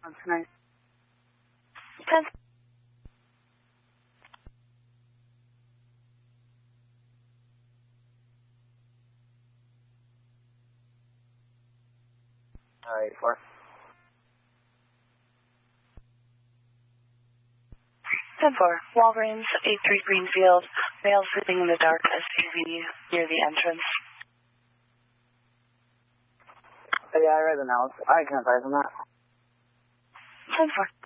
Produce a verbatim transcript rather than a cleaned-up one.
That's nice. ten. Uh, eight four. ten four. Walgreens, eight three Greenfield. Male sleeping in the dark S U V near the entrance. Uh, yeah, I read the notes. I can advise on that. ten four.